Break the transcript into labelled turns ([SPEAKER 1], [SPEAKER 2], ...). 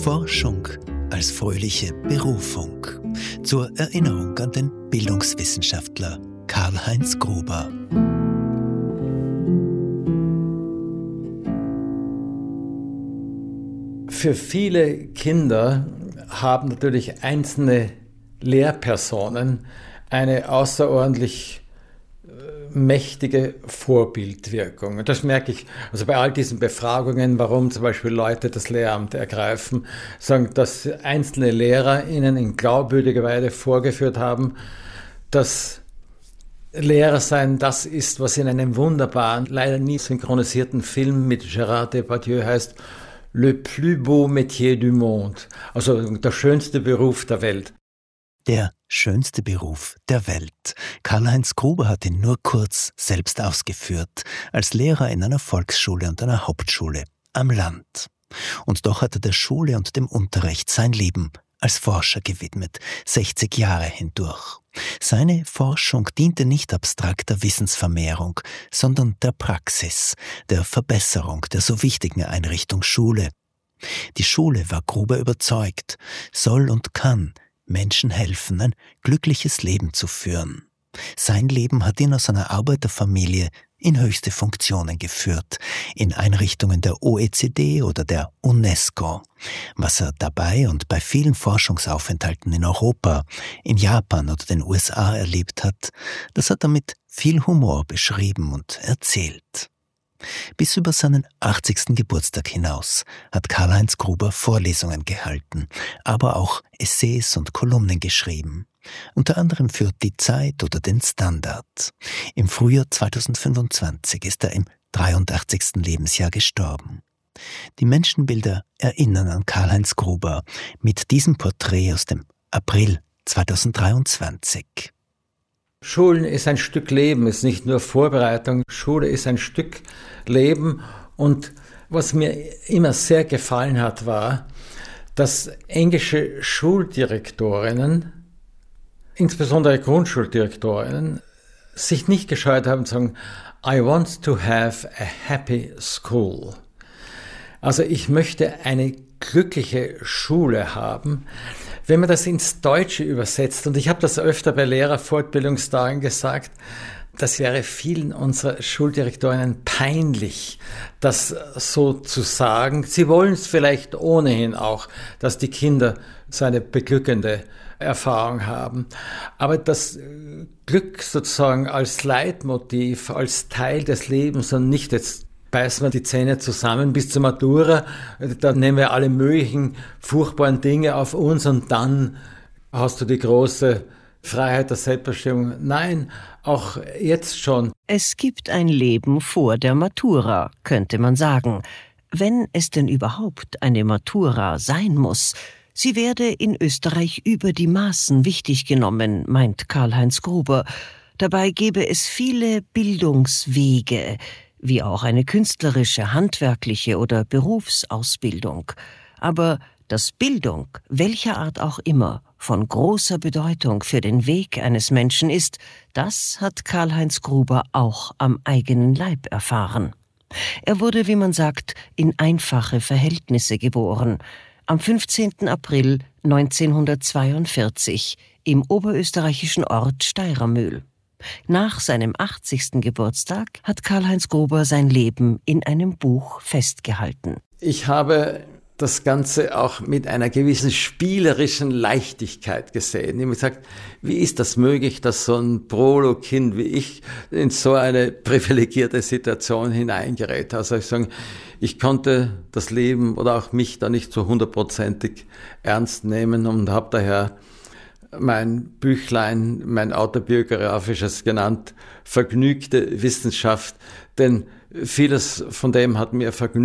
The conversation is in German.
[SPEAKER 1] Forschung als fröhliche Berufung. Zur Erinnerung an den Bildungswissenschaftler Karl-Heinz Gruber.
[SPEAKER 2] Für viele Kinder haben natürlich einzelne Lehrpersonen eine außerordentlich mächtige Vorbildwirkung. Und das merke ich also bei all diesen Befragungen, warum zum Beispiel Leute das Lehramt ergreifen, sagen, dass einzelne Lehrer ihnen in glaubwürdiger Weise vorgeführt haben, dass Lehrer sein das ist, was in einem wunderbaren, leider nie synchronisierten Film mit Gérard Depardieu heißt, Le plus beau métier du monde, also der schönste Beruf der Welt.
[SPEAKER 1] Der schönste Beruf der Welt. Karl-Heinz Gruber hat ihn nur kurz selbst ausgeführt, als Lehrer in einer Volksschule und einer Hauptschule am Land. Und doch hat er der Schule und dem Unterricht sein Leben als Forscher gewidmet, 60 Jahre hindurch. Seine Forschung diente nicht abstrakter Wissensvermehrung, sondern der Praxis, der Verbesserung der so wichtigen Einrichtung Schule. Die Schule, war Gruber überzeugt, soll und kann Menschen helfen, ein glückliches Leben zu führen. Sein Leben hat ihn aus einer Arbeiterfamilie in höchste Funktionen geführt, in Einrichtungen der OECD oder der UNESCO. Was er dabei und bei vielen Forschungsaufenthalten in Europa, in Japan oder den USA erlebt hat, das hat er mit viel Humor beschrieben und erzählt. Bis über seinen 80. Geburtstag hinaus hat Karl-Heinz Gruber Vorlesungen gehalten, aber auch Essays und Kolumnen geschrieben. Unter anderem für Die Zeit oder den Standard. Im Frühjahr 2025 ist er im 83. Lebensjahr gestorben. Die Menschenbilder erinnern an Karl-Heinz Gruber mit diesem Porträt aus dem April 2023.
[SPEAKER 2] Schulen ist ein Stück Leben, ist nicht nur Vorbereitung. Schule ist ein Stück Leben. Und was mir immer sehr gefallen hat, war, dass englische Schuldirektorinnen, insbesondere Grundschuldirektorinnen, sich nicht gescheut haben zu sagen, I want to have a happy school. Also ich möchte eine glückliche Schule haben. Wenn man das ins Deutsche übersetzt, und ich habe das öfter bei Lehrerfortbildungstagen gesagt, das wäre vielen unserer Schuldirektorinnen peinlich, das so zu sagen. Sie wollen es vielleicht ohnehin auch, dass die Kinder so eine beglückende Erfahrung haben. Aber das Glück sozusagen als Leitmotiv, als Teil des Lebens und nicht jetzt beißen wir die Zähne zusammen bis zur Matura, dann nehmen wir alle möglichen furchtbaren Dinge auf uns und dann hast du die große Freiheit der Selbstbestimmung. Nein, auch jetzt schon.
[SPEAKER 3] Es gibt ein Leben vor der Matura, könnte man sagen, wenn es denn überhaupt eine Matura sein muss. Sie werde in Österreich über die Maßen wichtig genommen, meint Karl-Heinz Gruber. Dabei gebe es viele Bildungswege, wie auch eine künstlerische, handwerkliche oder Berufsausbildung. Aber dass Bildung, welcher Art auch immer, von großer Bedeutung für den Weg eines Menschen ist, das hat Karl-Heinz Gruber auch am eigenen Leib erfahren. Er wurde, wie man sagt, in einfache Verhältnisse geboren. Am 15. April 1942 im oberösterreichischen Ort Steirermühl. Nach seinem 80. Geburtstag hat Karl-Heinz Gruber sein Leben in einem Buch festgehalten.
[SPEAKER 2] Ich habe das Ganze auch mit einer gewissen spielerischen Leichtigkeit gesehen. Ich habe gesagt, wie ist das möglich, dass so ein Prolo-Kind wie ich in so eine privilegierte Situation hineingerät? Also ich konnte das Leben oder auch mich da nicht so 100%ig ernst nehmen und habe daher mein Büchlein, mein autobiografisches genannt, Vergnügte Wissenschaft, denn vieles von dem hat mir Vergnügen